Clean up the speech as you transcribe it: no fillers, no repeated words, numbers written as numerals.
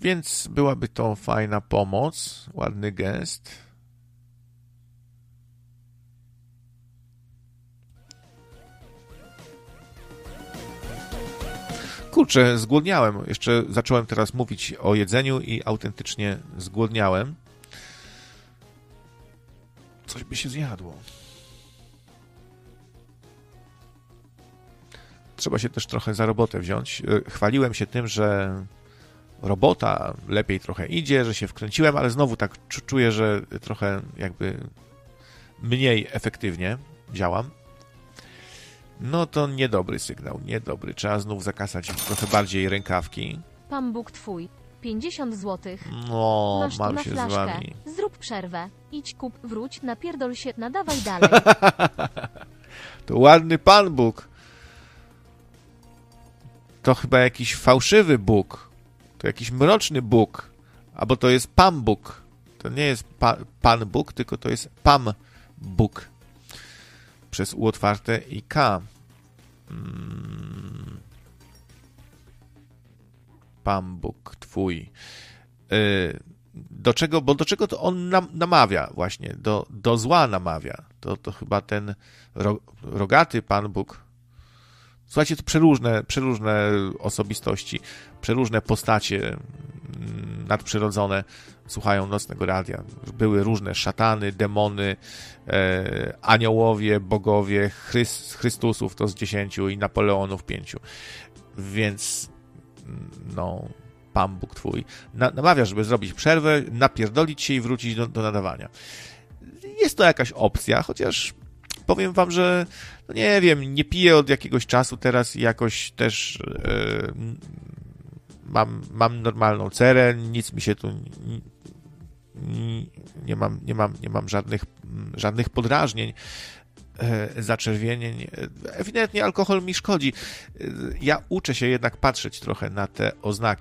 Więc byłaby to fajna pomoc, ładny gest. Kurczę, zgłodniałem. Jeszcze zacząłem teraz mówić o jedzeniu i autentycznie zgłodniałem. Coś by się zjadło. Trzeba się też trochę za robotę wziąć. Chwaliłem się tym, że robota lepiej trochę idzie, że się wkręciłem, ale znowu tak czuję, że trochę jakby mniej efektywnie działam. No to niedobry sygnał, niedobry. Trzeba znów zakasać trochę bardziej rękawki. Pan Bóg twój. 50 zł. No, Masz tu mam na się flaszkę. z wami. Zrób przerwę. Idź, kup, wróć, napierdol się, nadawaj dalej. To ładny Pan Bóg. To chyba jakiś fałszywy Bóg. To jakiś mroczny Bóg. Albo to jest Pan Bóg. To nie jest Pan Bóg, tylko to jest Pam Bóg. Przez U otwarte i K. Pan Bóg twój. Do czego to on namawia właśnie? Do zła namawia. To chyba ten rogaty Pan Bóg. Słuchajcie, to przeróżne osobistości, przeróżne postacie nadprzyrodzone słuchają Nocnego Radia. Były różne szatany, demony, aniołowie, bogowie, Chrystusów to z 10 i Napoleonów 5. Więc no, Pan Bóg twój namawia, żeby zrobić przerwę, napierdolić się i wrócić do nadawania. Jest to jakaś opcja, chociaż powiem wam, że no nie wiem, nie piję od jakiegoś czasu teraz i jakoś też mam normalną cerę, nic mi się tu nie mam żadnych podrażnień, zaczerwienień. Ewidentnie alkohol mi szkodzi. Ja uczę się jednak patrzeć trochę na te oznaki.